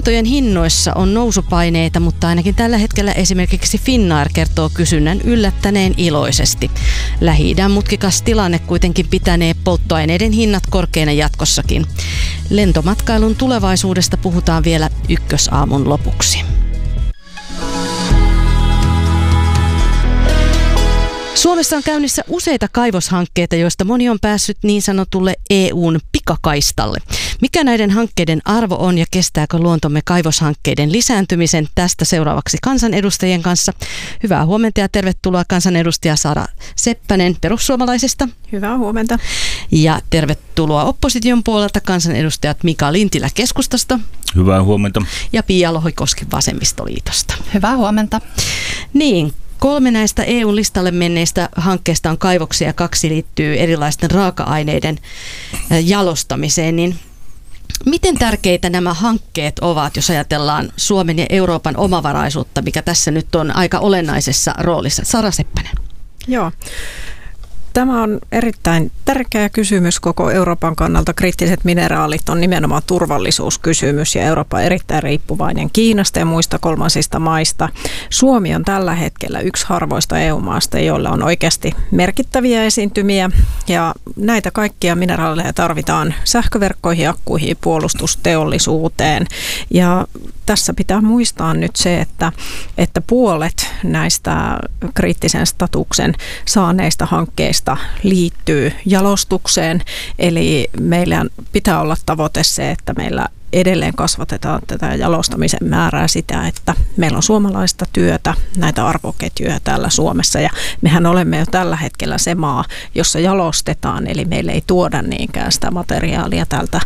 Lentojen hinnoissa on nousupaineita, mutta ainakin tällä hetkellä esimerkiksi Finnair kertoo kysynnän yllättäneen iloisesti. Lähi-idän mutkikas tilanne kuitenkin pitänee polttoaineiden hinnat korkeina jatkossakin. Lentomatkailun tulevaisuudesta puhutaan vielä Ykkösaamun lopuksi. Suomessa on käynnissä useita kaivoshankkeita, joista moni on päässyt niin sanotulle EU:n pikakaistalle. Mikä näiden hankkeiden arvo on ja kestääkö luontomme kaivoshankkeiden lisääntymisen? Tästä seuraavaksi kansanedustajien kanssa. Hyvää huomenta ja tervetuloa kansanedustaja Sara Seppänen perussuomalaisista. Hyvää huomenta. Ja tervetuloa opposition puolelta kansanedustajat Mika Lintilä keskustasta. Hyvää huomenta. Ja Pia Lohikoski vasemmistoliitosta. Hyvää huomenta. Niin. 3 näistä EU-listalle menneistä hankkeista on kaivoksia ja 2 liittyy erilaisten raaka-aineiden jalostamiseen. Niin miten tärkeitä nämä hankkeet ovat, jos ajatellaan Suomen ja Euroopan omavaraisuutta, mikä tässä nyt on aika olennaisessa roolissa? Sara Seppänen. Joo. Tämä on erittäin tärkeä kysymys koko Euroopan kannalta. Kriittiset mineraalit on nimenomaan turvallisuuskysymys ja Eurooppa on erittäin riippuvainen Kiinasta ja muista kolmansista maista. Suomi on tällä hetkellä yksi harvoista EU-maasta, joilla on oikeasti merkittäviä esiintymiä ja näitä kaikkia mineraaleja tarvitaan sähköverkkoihin, akkuihin, puolustusteollisuuteen ja tässä pitää muistaa nyt se, että puolet näistä kriittisen statuksen saaneista hankkeista liittyy jalostukseen. Eli meillä pitää olla tavoite se, että meillä edelleen kasvatetaan tätä jalostamisen määrää sitä, että meillä on suomalaista työtä, näitä arvoketjuja täällä Suomessa. Ja mehän olemme jo tällä hetkellä se maa, jossa jalostetaan, eli meillä ei tuoda niinkään sitä materiaalia täältä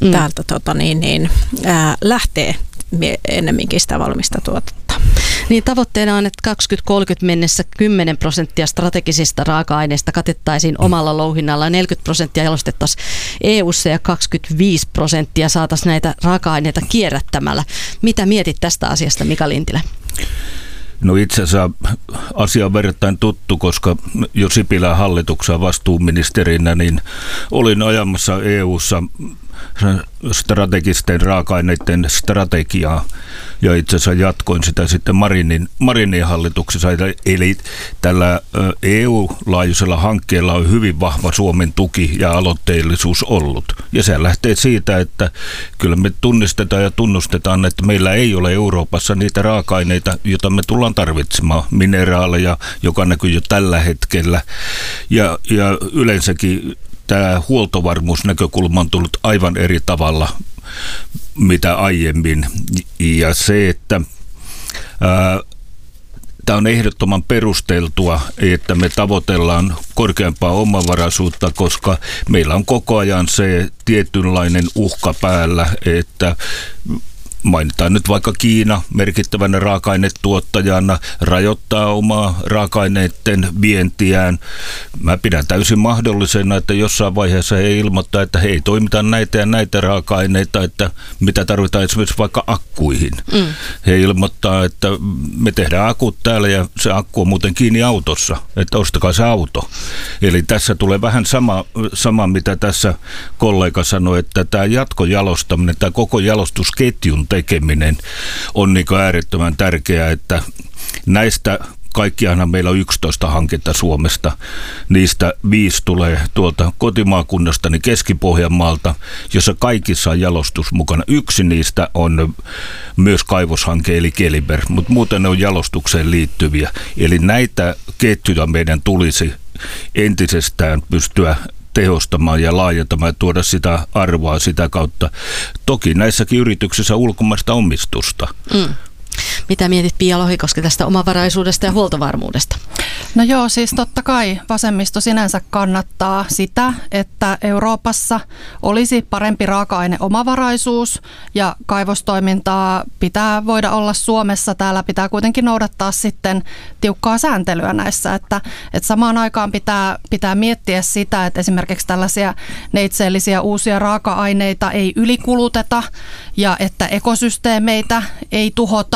lähtee ennemminkin sitä valmista tuotetta. Niin tavoitteena on, että 2030 mennessä 10% strategisista raaka-aineista katettaisiin omalla louhinnalla, 40% jalostettaisiin EU:ssa ja 25% saataisiin näitä raaka-aineita kierrättämällä. Mitä mietit tästä asiasta, Mika Lintilä? No itse asiassa asia on verrattain tuttu, koska jo Sipilän hallituksen vastuuministerinä niin olin ajamassa EU:ssa strategisten raaka-aineiden strategiaa ja itse asiassa jatkoin sitä sitten Marinin hallituksessa. Eli tällä EU-laajuisella hankkeella on hyvin vahva Suomen tuki ja aloitteellisuus ollut. Ja se lähtee siitä, että kyllä me tunnistetaan ja tunnustetaan, että meillä ei ole Euroopassa niitä raaka-aineita, joita me tullaan tarvitsemaan. Mineraaleja, joka näkyy jo tällä hetkellä ja yleensäkin tämä huoltovarmuusnäkökulma on tullut aivan eri tavalla mitä aiemmin. Ja se, että tämä on ehdottoman perusteltua, että me tavoitellaan korkeampaa omavaraisuutta, koska meillä on koko ajan se tietynlainen uhka päällä, että mainitaan nyt vaikka Kiina merkittävänä raaka-ainetuottajana rajoittaa omaa raaka-aineiden vientiään. Mä pidän täysin mahdollisena, että jossain vaiheessa he ilmoittaa, että he ei toimita näitä ja näitä raaka-aineita, että mitä tarvitaan esimerkiksi vaikka akkuihin. He ilmoittaa, että me tehdään akut täällä ja se akku on muuten kiinni autossa, että ostakaa se auto. Eli tässä tulee vähän sama mitä tässä kollega sanoi, että tämä jatkojalostaminen, tämä koko jalostusketjun tekeminen on niin kuin äärettömän tärkeää, että näistä kaikkiaanhan meillä on 11 hanketta Suomesta. Niistä 5 tulee tuolta kotimaakunnastani Keski-Pohjanmaalta, jossa kaikissa on jalostus mukana. Yksi niistä on myös kaivoshanke eli Keliber, mutta muuten ne on jalostukseen liittyviä. Eli näitä ketjuja meidän tulisi entisestään pystyä tehostamaan ja laajentamaan ja tuoda sitä arvoa sitä kautta. Toki näissäkin yrityksissä ulkomaista omistusta. Mitä mietit Pia Lohikoski tästä omavaraisuudesta ja huoltovarmuudesta? No joo, siis totta kai vasemmisto sinänsä kannattaa sitä, että Euroopassa olisi parempi raaka-aineomavaraisuus ja kaivostoimintaa pitää voida olla Suomessa. Täällä pitää kuitenkin noudattaa sitten tiukkaa sääntelyä näissä, että samaan aikaan pitää miettiä sitä, että esimerkiksi tällaisia neitseellisiä uusia raaka-aineita ei ylikuluteta ja että ekosysteemeitä ei tuhota. Tämä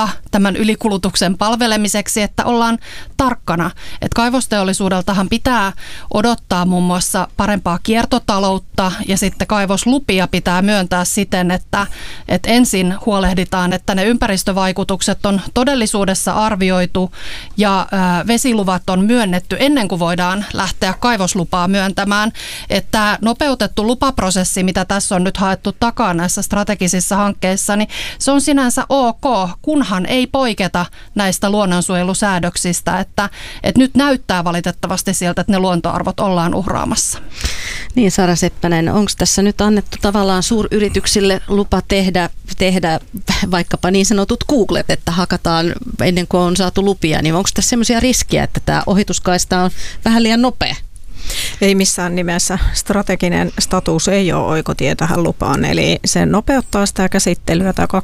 tämän ylikulutuksen palvelemiseksi, että ollaan tarkkana. Että kaivosteollisuudeltahan pitää odottaa muun muassa parempaa kiertotaloutta ja sitten kaivoslupia pitää myöntää siten, että ensin huolehditaan, että ne ympäristövaikutukset on todellisuudessa arvioitu ja vesiluvat on myönnetty ennen kuin voidaan lähteä kaivoslupaa myöntämään. Että nopeutettu lupaprosessi, mitä tässä on nyt haettu takaa näissä strategisissa hankkeissa, niin se on sinänsä ok, kunhan ei poiketa näistä luonnonsuojelusäädöksistä, että nyt näyttää valitettavasti siltä, että ne luontoarvot ollaan uhraamassa. Niin, Sara Seppänen, onko tässä nyt annettu tavallaan suuryrityksille lupa tehdä vaikkapa niin sanotut Googlet, että hakataan ennen kuin on saatu lupia, niin onko tässä sellaisia riskiä, että tämä ohituskaista on vähän liian nopea? Ei missään nimessä. Strateginen status ei ole oikotie tähän lupaan, eli se nopeuttaa sitä käsittelyä, tämä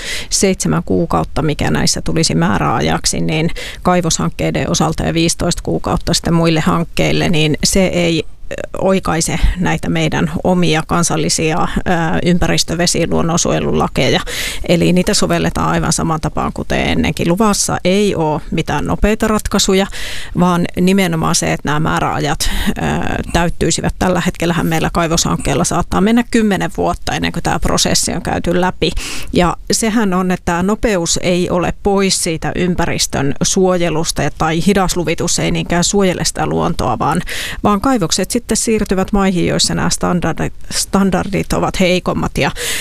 27 kuukautta, mikä näissä tulisi määräajaksi, niin kaivoshankkeiden osalta ja 15 kuukautta sitten muille hankkeille, niin se ei oikaise näitä meidän omia kansallisia ympäristö-, vesi- ja luonnonsuojelulakeja. Eli niitä sovelletaan aivan saman tapaan kuten ennenkin. Luvassa ei ole mitään nopeita ratkaisuja, vaan nimenomaan se, että nämä määräajat täyttyisivät. Tällä hetkellähän meillä kaivoshankkeella saattaa mennä 10 vuotta ennen kuin tämä prosessi on käyty läpi. Ja sehän on, että tämä nopeus ei ole pois siitä ympäristön suojelusta tai hidas luvitus ei niinkään suojele sitä luontoa, vaan kaivokset sitten siirtyvät maihin, joissa nämä standardit ovat heikommat.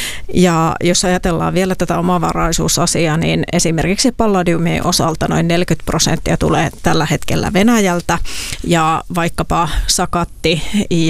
Ja jos ajatellaan vielä tätä omavaraisuusasiaa, niin esimerkiksi palladiumin osalta noin 40% tulee tällä hetkellä Venäjältä ja vaikkapa Sakatti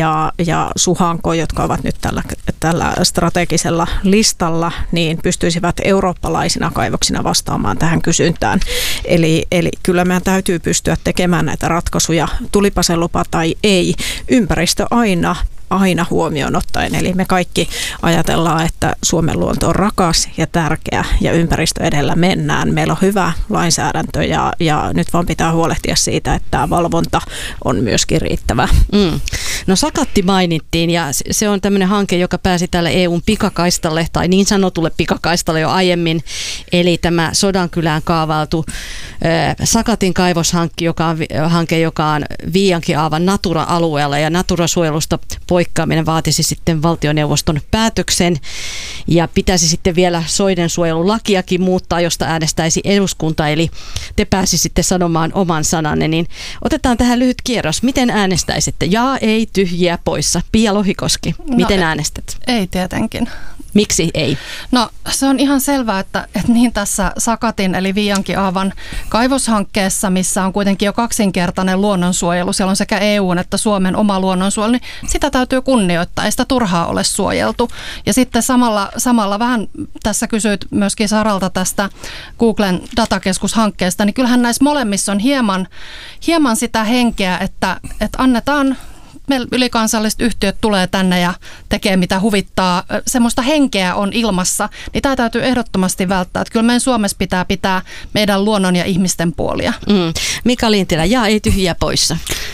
ja Suhanko, jotka ovat nyt tällä strategisella listalla, niin pystyisivät eurooppalaisina kaivoksina vastaamaan tähän kysyntään. Eli kyllä meidän täytyy pystyä tekemään näitä ratkaisuja, tulipa se lupa tai ei, ympäristö aina huomioon ottaen. Eli me kaikki ajatellaan, että Suomen luonto on rakas ja tärkeä ja ympäristö edellä mennään. Meillä on hyvä lainsäädäntö ja nyt vaan pitää huolehtia siitä, että tämä valvonta on myöskin riittävä. No Sakatti mainittiin ja se on tämmöinen hanke, joka pääsi tälle EUn pikakaistalle tai niin sanotulle pikakaistalle jo aiemmin. Eli tämä Sodankylään kaavailtu Sakatin kaivoshanke, joka on Viiankiaavan Natura-alueella ja Natura-suojelusta poikkeaminen vaatisi sitten valtioneuvoston päätöksen ja pitäisi sitten vielä soidensuojelulakiakin muuttaa, josta äänestäisi eduskunta, eli te pääsisitte sanomaan oman sananne, niin otetaan tähän lyhyt kierros. Miten äänestäisitte? Jaa, ei, tyhjiä, poissa. Pia Lohikoski, miten äänestät? Ei tietenkin. Miksi ei? No se on ihan selvää, että niin tässä Sakatin eli Viiankiaavan kaivoshankkeessa, missä on kuitenkin jo kaksinkertainen luonnonsuojelu, siellä on sekä EUn että Suomen oma luonnonsuojelu, niin sitä täytyy kunnioittaa, ei sitä turhaa ole suojeltu. Ja sitten samalla vähän tässä kysyit myöskin Saralta tästä Googlen datakeskushankkeesta, niin kyllähän näissä molemmissa on hieman sitä henkeä, että annetaan meillä ylikansalliset yhtiöt tulee tänne ja tekee mitä huvittaa. Semmoista henkeä on ilmassa, niin tämä täytyy ehdottomasti välttää. Että kyllä meidän Suomessa pitää meidän luonnon ja ihmisten puolia. Mika Lintilä, jaa, ei, tyhjiä, poissa.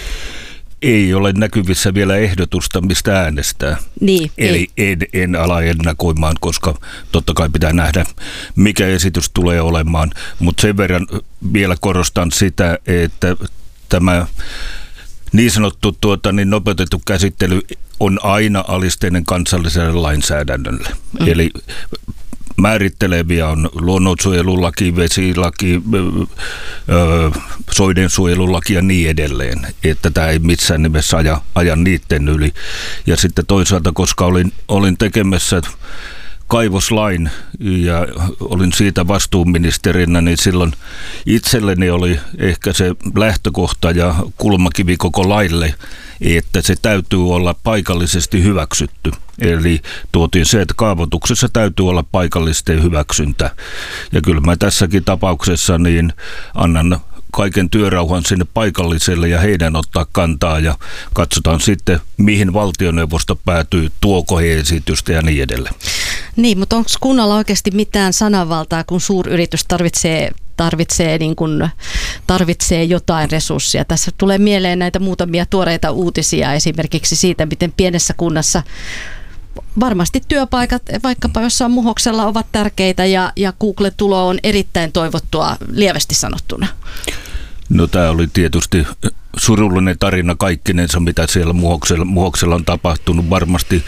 Ei ole näkyvissä vielä ehdotusta, mistä äänestää. Niin, eli en ala ennakoimaan, koska totta kai pitää nähdä, mikä esitys tulee olemaan. Mutta sen verran vielä korostan sitä, että tämä niin sanottu nopeutettu käsittely on aina alisteinen kansalliselle lainsäädännölle. Eli määritteleviä on luonnonsuojelulaki, vesilaki, soidensuojelulaki ja niin edelleen. Että tämä ei missään nimessä aja niiden yli. Ja sitten toisaalta, koska olin tekemässä kaivoslain ja olin siitä vastuuministerinä, niin silloin itselleni oli ehkä se lähtökohta ja kulmakivi koko laille, että se täytyy olla paikallisesti hyväksytty. Eli tuotiin se, että kaavoituksessa täytyy olla paikallisten hyväksyntä. Ja kyllä mä tässäkin tapauksessa niin annan kaiken työrauhan sinne paikalliselle ja heidän ottaa kantaa ja katsotaan sitten, mihin valtioneuvosto päätyy, tuoko he esitystä ja niin edelleen. Niin, mutta onko kunnalla oikeasti mitään sananvaltaa, kun suuryritys tarvitsee jotain resursseja? Tässä tulee mieleen näitä muutamia tuoreita uutisia esimerkiksi siitä, miten pienessä kunnassa varmasti työpaikat vaikkapa jossain Muhoksella ovat tärkeitä ja Google-tulo on erittäin toivottua lievästi sanottuna. No tämä oli tietysti surullinen tarina kaikkinensa, mitä siellä Muhoksella on tapahtunut. Varmasti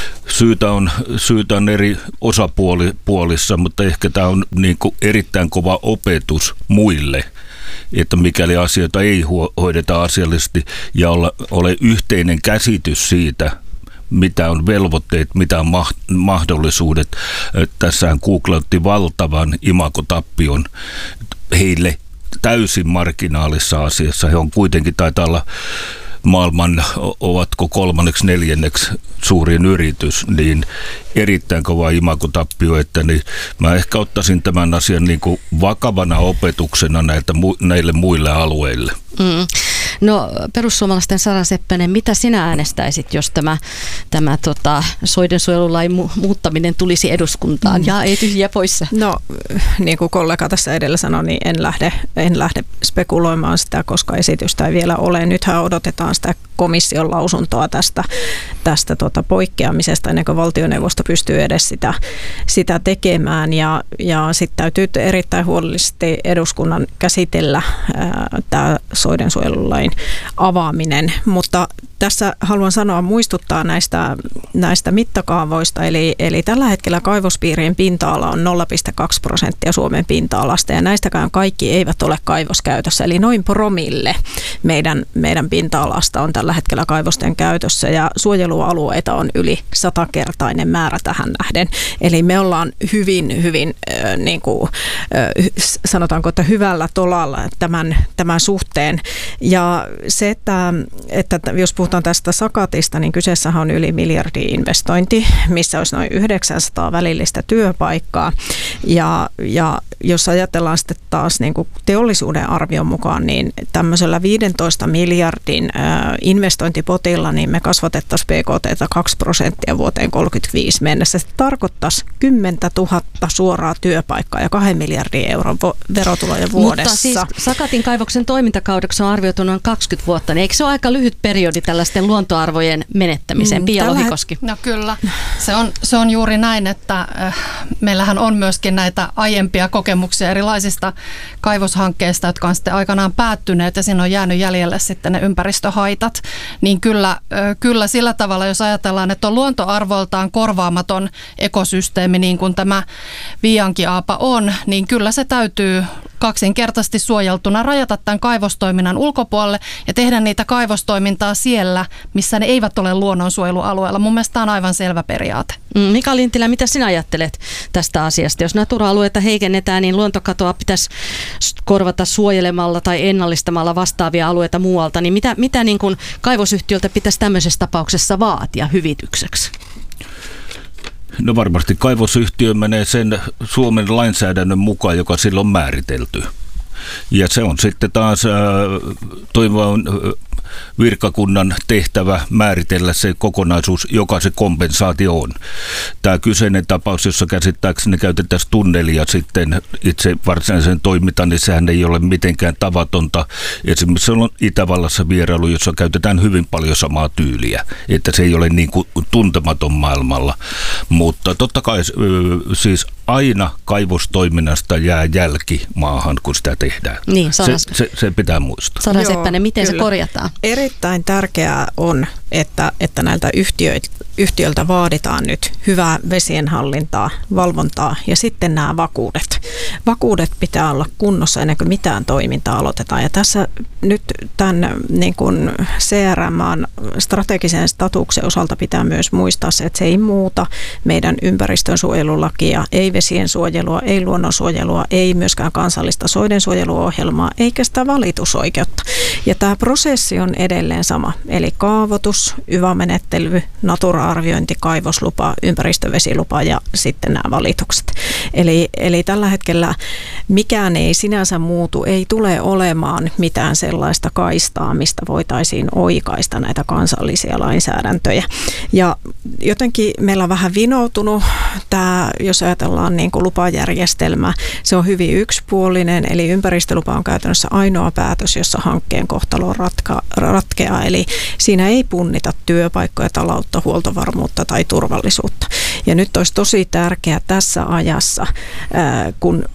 syytä on eri osapuolissa, mutta ehkä tämä on niin kuin erittäin kova opetus muille, että mikäli asioita ei hoideta asiallisesti ja ole yhteinen käsitys siitä, mitä on velvoitteet, mitä on mahdollisuudet. Tässähän Google otti valtavan imagotappion heille täysin marginaalissa asiassa. He on kuitenkin, taitaa olla maailman, ovatko 3./4. suurin yritys, niin erittäin kova imagotappio, että niin mä ehkä ottaisin tämän asian niin kuin vakavana opetuksena näille muille alueille. No perussuomalaisten Sara Seppänen, mitä sinä äänestäisit, jos tämä soidensuojelulain muuttaminen tulisi eduskuntaan ja ei tyhjiä poissa? No niin kuin kollega tässä edellä sanoi, niin en lähde spekuloimaan sitä, koska esitystä ei vielä ole. Nythän odotetaan sitä komission lausuntoa tästä poikkeamisesta ennen kuin valtioneuvosto pystyy edes sitä tekemään ja sitten täytyy erittäin huolellisesti eduskunnan käsitellä tämä soidensuojelulain avaaminen, mutta tässä haluan muistuttaa näistä mittakaavoista, eli tällä hetkellä kaivospiirien pinta-ala on 0,2% Suomen pinta-alasta ja näistäkään kaikki eivät ole kaivoskäytössä, eli noin promille meidän pinta-alasta on tällä hetkellä kaivosten käytössä ja suojelualueita on yli 100-kertainen määrä tähän nähden, eli me ollaan hyvin niin kuin, sanotaanko, että hyvällä tolalla tämän suhteen ja se, että jos puhutaan tästä Sakatista, niin kyseessähän on yli miljardin investointi, missä olisi noin 900 välillistä työpaikkaa. Ja jos ajatellaan sitten taas niin kuin teollisuuden arvion mukaan, niin tämmöisellä 15 miljardin investointipotilla, niin me kasvatettaisiin BKT:tä 2% vuoteen 2035 mennessä. Se tarkoittaisi 10 000 suoraa työpaikkaa ja 2 miljardin euron verotuloja vuodessa. Mutta siis Sakatin kaivoksen toimintakaudeksi on arvioitu noin 20 vuotta, niin eikö se ole aika lyhyt periodi tällaisten luontoarvojen menettämiseen? Pia Lohikoski. No kyllä, se on juuri näin, että meillähän on myöskin näitä aiempia kokemuksia erilaisista kaivoshankkeista, jotka on sitten aikanaan päättyneet ja siinä on jäänyt jäljelle sitten ne ympäristöhaitat. Niin kyllä sillä tavalla, jos ajatellaan, että on luontoarvoltaan korvaamaton ekosysteemi, niin kuin tämä Viiankiaapa on, niin kyllä se täytyy kaksinkertaisesti suojeltuna rajata tämän kaivostoiminnan ulkopuolelle ja tehdä niitä kaivostoimintaa siellä, missä ne eivät ole luonnonsuojelualueella. Mun mielestä tämä on aivan selvä periaate. Mika Lintilä, mitä sinä ajattelet tästä asiasta? Jos natura-alueita heikennetään, niin luontokatoa pitäisi korvata suojelemalla tai ennallistamalla vastaavia alueita muualta. Niin mitä niin kuin kaivosyhtiöltä pitäisi tämmöisessä tapauksessa vaatia hyvitykseksi? No varmasti kaivosyhtiö menee sen Suomen lainsäädännön mukaan, joka silloin on määritelty. Ja se on sitten taas toimivan virkakunnan tehtävä määritellä se kokonaisuus, joka se kompensaatio on. Tämä kyseinen tapaus, jossa käsittääkseni käytettäisiin tunnelia sitten itse varsinaisen toimintaan, niin sehän ei ole mitenkään tavatonta. Esimerkiksi on Itävallassa vierailu, jossa käytetään hyvin paljon samaa tyyliä, että se ei ole niin kuin tuntematon maailmalla. Mutta totta kai siis aina kaivostoiminnasta jää jälki maahan, kun sitä tehdään. Niin, se pitää muistaa. Sara Seppänen, miten se korjataan? Erittäin tärkeää on, että näiltä yhtiöiltä vaaditaan nyt hyvää vesienhallintaa, valvontaa ja sitten nämä vakuudet. Vakuudet pitää olla kunnossa ennen kuin mitään toimintaa aloitetaan. Ja tässä nyt tämän niin kuin CRM:n strategisen statuksen osalta pitää myös muistaa se, että se ei muuta meidän ympäristönsuojelulakia, ei vesien suojelua, ei luonnonsuojelua, ei myöskään kansallista soidensuojeluohjelmaa, eikä sitä valitusoikeutta. Ja tämä prosessi on edelleen sama, eli kaavoitus, yva-menettely, natura-arviointi, kaivoslupa, ympäristövesilupa ja sitten nämä valitukset. Eli tällä hetkellä mikään ei sinänsä muutu, ei tule olemaan mitään sellaista kaistaa, mistä voitaisiin oikaista näitä kansallisia lainsäädäntöjä. Ja jotenkin meillä on vähän vinoutunut tämä, jos ajatellaan niin kuin lupajärjestelmä, se on hyvin yksipuolinen, eli ympäristölupa on käytännössä ainoa päätös, jossa hankkeen kohtalo ratkeaa, eli siinä ei punnita työpaikkoja, taloutta, huoltovarmuutta tai turvallisuutta. Ja nyt olisi tosi tärkeää tässä ajassa, kun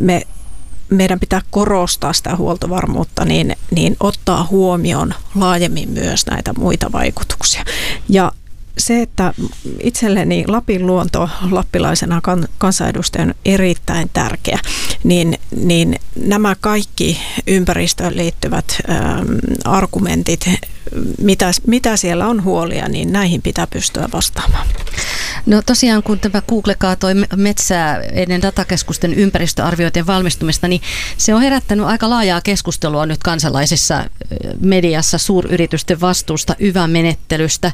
meidän pitää korostaa sitä huoltovarmuutta, niin ottaa huomioon laajemmin myös näitä muita vaikutuksia. Ja se, että itselleni Lapin luonto lappilaisena kansanedustajana on erittäin tärkeä, niin nämä kaikki ympäristöön liittyvät argumentit, mitä siellä on huolia, niin näihin pitää pystyä vastaamaan. No tosiaan, kun tämä Google kaatoi metsää ennen datakeskusten ympäristöarviointien valmistumista, niin se on herättänyt aika laajaa keskustelua nyt kansalaisessa mediassa suuryritysten vastuusta YVA-menettelystä.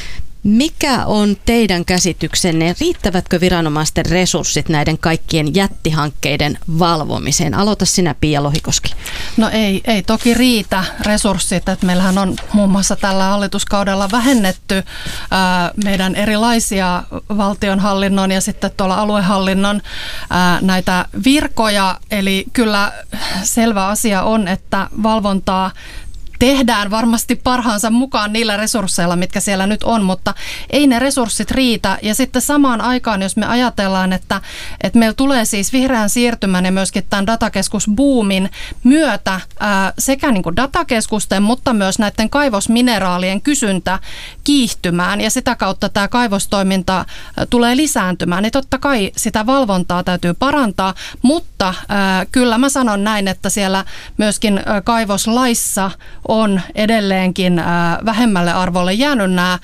Mikä on teidän käsityksenne? Riittävätkö viranomaisten resurssit näiden kaikkien jättihankkeiden valvomiseen? Aloita sinä, Pia Lohikoski. No ei toki riitä resurssit. Että meillähän on muun muassa tällä hallituskaudella vähennetty meidän erilaisia valtionhallinnon ja sitten tuolla aluehallinnon näitä virkoja. Eli kyllä selvä asia on, että valvontaa tehdään varmasti parhaansa mukaan niillä resursseilla, mitkä siellä nyt on, mutta ei ne resurssit riitä. Ja sitten samaan aikaan, jos me ajatellaan, että meillä tulee siis vihreän siirtymän ja myöskin tämän datakeskusbuumin myötä sekä niin kuin datakeskusten, mutta myös näiden kaivosmineraalien kysyntä kiihtymään ja sitä kautta tämä kaivostoiminta tulee lisääntymään, niin totta kai sitä valvontaa täytyy parantaa, mutta kyllä mä sanon näin, että siellä myöskin kaivoslaissa on edelleenkin vähemmälle arvolle jäänyt nämä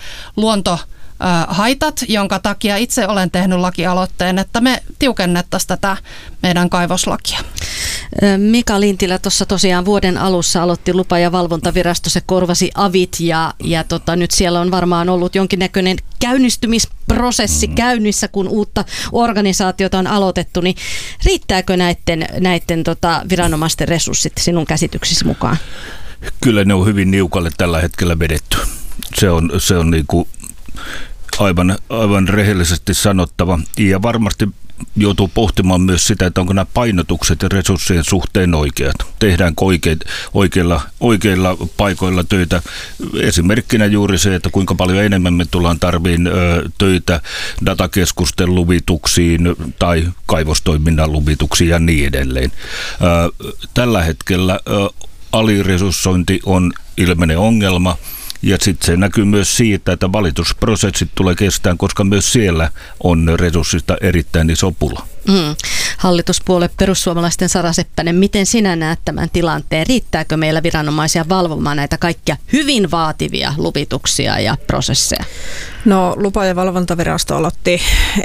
luontohaitat, jonka takia itse olen tehnyt lakialoitteen, että me tiukennettaisiin tätä meidän kaivoslakia. Mika Lintilä tuossa tosiaan vuoden alussa aloitti lupa- ja valvontavirasto, se korvasi avit ja nyt siellä on varmaan ollut jonkinnäköinen käynnistymisprosessi käynnissä, kun uutta organisaatiota on aloitettu, niin riittääkö näiden viranomaisten resurssit sinun käsityksesi mukaan? Kyllä ne on hyvin niukalle tällä hetkellä vedetty. Se on niin kuin aivan rehellisesti sanottava. Ja varmasti joutuu pohtimaan myös sitä, että onko nämä painotukset ja resurssien suhteen oikeat. Tehdäänkö oikeilla paikoilla töitä. Esimerkkinä juuri se, että kuinka paljon enemmän me tullaan tarviin töitä datakeskusten luvituksiin tai kaivostoiminnan luvituksiin ja niin edelleen. Tällä hetkellä aliresurssointi on ilmeinen ongelma ja sitten se näkyy myös siitä, että valitusprosessit tulee kestään, koska myös siellä on resurssista erittäin iso pula. Hallituspuolue perussuomalaisten Sara Seppänen, miten sinä näet tämän tilanteen? Riittääkö meillä viranomaisia valvomaan näitä kaikkia hyvin vaativia luvituksia ja prosesseja? No, lupa- ja valvontavirasto aloitti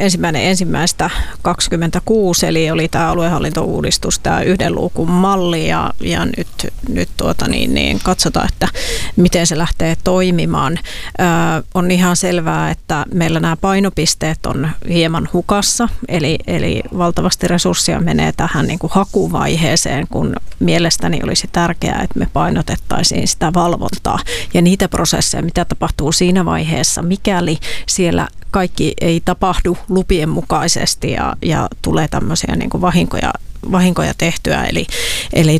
1.1.26, eli oli tämä aluehallintouudistus, tämä yhden luukun malli ja nyt katsotaan, että miten se lähtee toimimaan. On ihan selvää, että meillä nämä painopisteet on hieman hukassa, eli valtavasti resursseja menee tähän niin kuin hakuvaiheeseen, kun mielestäni olisi tärkeää, että me painotettaisiin sitä valvontaa ja niitä prosesseja, mitä tapahtuu siinä vaiheessa, mikäli siellä kaikki ei tapahdu lupien mukaisesti ja tulee tämmöisiä niin kuin vahinkoja tehtyä. Eli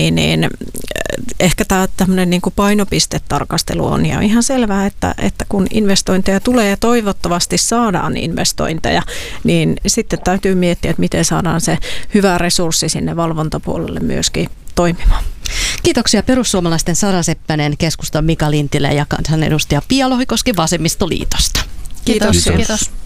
ehkä tämä tämmöinen niin kuin painopistetarkastelu on ja ihan selvää, että kun investointeja tulee ja toivottavasti saadaan investointeja, niin sitten täytyy miettiä, että miten saadaan se hyvä resurssi sinne valvontapuolelle myöskin toimimaan. Kiitoksia perussuomalaisten Sara Seppänen, keskustan Mika Lintilä ja kansanedustaja Pia Lohikoski Vasemmistoliitosta. Kiitos. Kiitos.